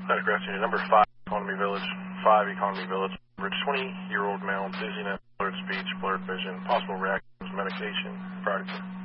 Autograph unit number 5, Economy Village. 5, Economy Village. 20-year-old male, dizziness, blurred speech, blurred vision, possible reactions, medication, prior to